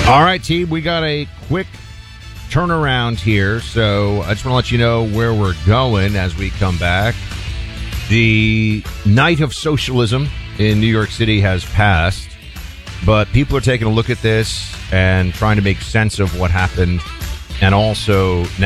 All right, team, we got a quick turnaround here, so I just want to let you know where we're going as we come back. The night of socialism in New York City has passed, but people are taking a look at this and trying to make sense of what happened, and also